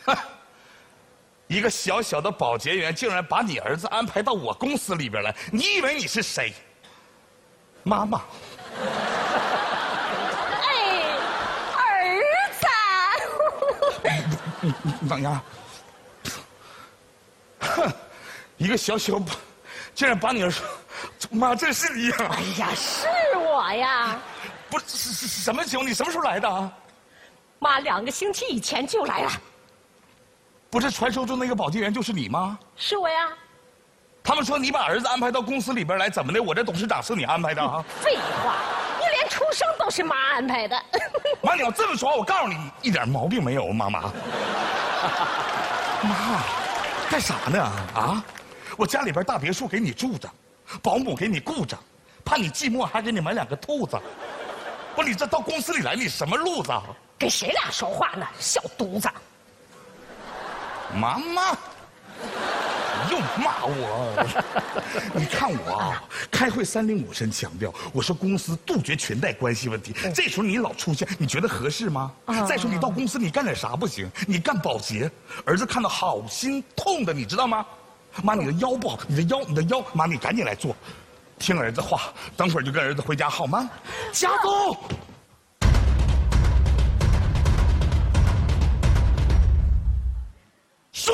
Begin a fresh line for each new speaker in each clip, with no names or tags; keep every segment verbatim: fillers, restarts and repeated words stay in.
一个小小的保洁员竟然把你儿子安排到我公司里边来，你以为你是谁？妈妈。
哎，儿子。
老杨，哼，一个小小保，竟然把你儿子，妈，这是你呀？
哎呀，是我呀。
不是是是什么情况？你什么时候来的啊？
妈，两个星期以前就来了。
不是传说中那个保洁员就是你吗？
是我呀。
他们说你把儿子安排到公司里边来，怎么的？我这董事长是你安排的啊？
废话，你连出生都是妈安排的。
妈，你要这么说，我告诉你，一点毛病没有，妈妈。妈，干啥呢？啊，我家里边大别墅给你住着，保姆给你雇着，怕你寂寞还给你买两个兔子。不，你这到公司里来，你什么路子？
跟谁俩说话呢？小犊子！
妈妈，你又骂我！你看我啊，开会三令五申强调，我说公司杜绝裙带关系问题。这时候你老出现，你觉得合适吗？再说你到公司你干点啥不行？你干保洁，儿子看到好心痛的，你知道吗？妈，你的腰不好，你的腰，你的腰，妈，你赶紧来做。听儿子话，等会儿就跟儿子回家好吗？家总。说，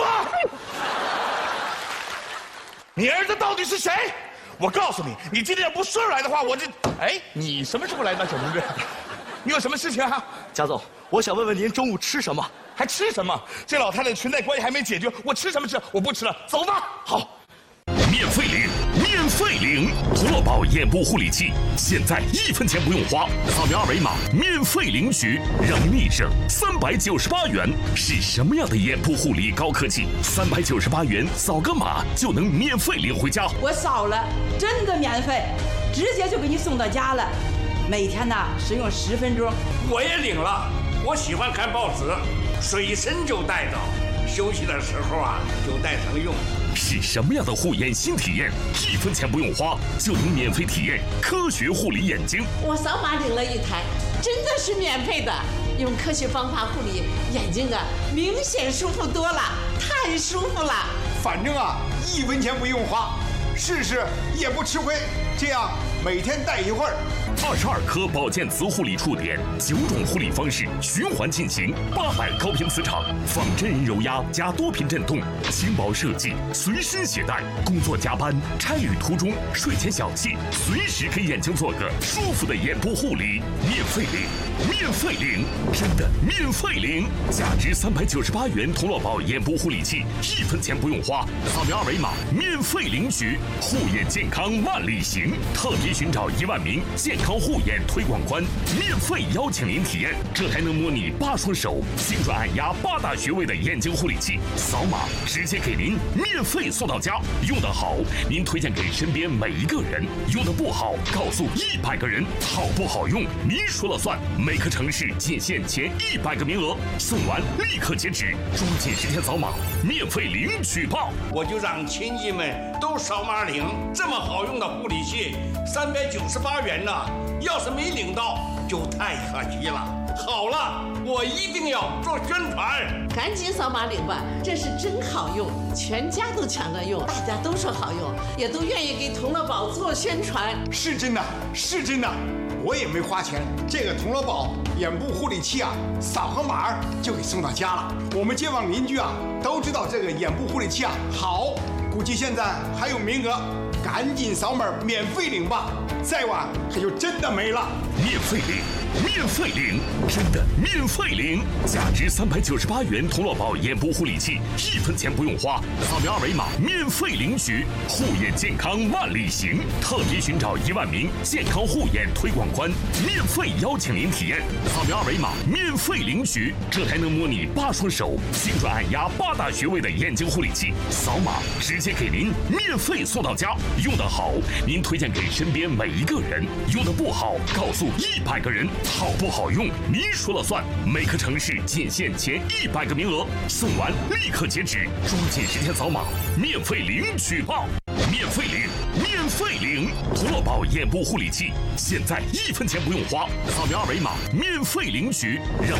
你儿子到底是谁？我告诉你，你今天不说出来的话，我就……哎，你什么时候来的，小同志？你有什么事情啊？
贾总，我想问问您中午吃什么？
还吃什么？这老太太裙带关系还没解决，我吃什么吃？我不吃了，走吧。好。
免费领，免费领！涂乐宝眼部护理器，现在一分钱不用花，扫描二维码免费领取，让您立省三百九十八元。是什么样的眼部护理高科技？三百九十八元扫个码就能免费领回家。
我扫了，真的免费，直接就给你送到家了。每天呢使用十分钟。
我也领了，我喜欢看报纸，随身就带着，休息的时候啊就带上用。
是什么样的护眼新体验？一分钱不用花就能免费体验科学护理眼睛。
我扫码领了一台，真的是免费的。用科学方法护理眼睛啊，明显舒服多了，太舒服了。
反正啊，一分钱不用花，试试也不吃亏。这样每天戴一会儿。
二十二颗保健磁护理触点，九种护理方式循环进行，八百高频磁场，仿真人揉压加多频震动，轻薄设计，随身携带。工作加班、差旅途中、睡前小憩，随时给眼睛做个舒服的眼部护理。免费领，免费领，真的免费领！价值三百九十八元同乐宝眼部护理器，一分钱不用花，扫描二维码免费领取。护眼健康万里行，特别寻找一万名健康护眼推广官，免费邀请您体验这台能模拟八双手、精准按压八大穴位的眼睛护理器，扫码直接给您免费送到家。用得好，您推荐给身边每一个人；用得不好，告诉一百个人。好不好用，您说了算。每个城市仅限前一百个名额，送完立刻截止，抓紧时间扫码，免费领取吧！
我就让亲戚们都扫码领，这么好用的护理器，三百九十八元呢。要是没领到，就太可惜了。好了，我一定要做宣传，
赶紧扫码领吧，这是真好用，全家都抢着用，大家都说好用，也都愿意给同乐宝做宣传。
是真的，是真的，我也没花钱。这个同乐宝眼部护理器啊，扫个码就给送到家了。我们街坊邻居啊都知道这个眼部护理器啊好，估计现在还有名额，赶紧扫码免费领吧，再晚可就真的没了。
免费领，免费领，真的免费领！价值三百九十八元同乐宝眼部护理器，一分钱不用花，扫描二维码免费领取。护眼健康万里行，特别寻找一万名健康护眼推广官，免费邀请您体验。扫描二维码免费领取这台能模拟八双手、精准按压八大穴位的眼睛护理器，扫码直接给您免费送到家。用得好，您推荐给身边每一个人；用得不好，告诉一百个人。好不好用，您说了算。每个城市仅限前一百个名额，送完立刻截止，抓紧时间扫码，免费领取吧！免费领，免费领！涂乐宝眼部护理器，现在一分钱不用花，扫描二维码免费领取，让